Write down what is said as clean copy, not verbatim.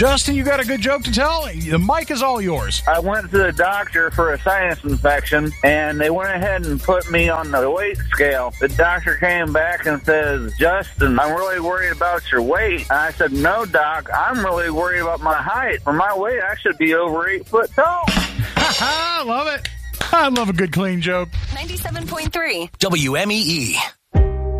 Justin, you got a good joke to tell? The mic is all yours. I went to the doctor for a sinus infection, and they went ahead and put me on the weight scale. The doctor came back and says, Justin, I'm really worried about your weight. And I said, no, Doc, I'm really worried about my height. For my weight, I should be over 8 foot tall. I love it. I love a good clean joke. 97.3 WMEE.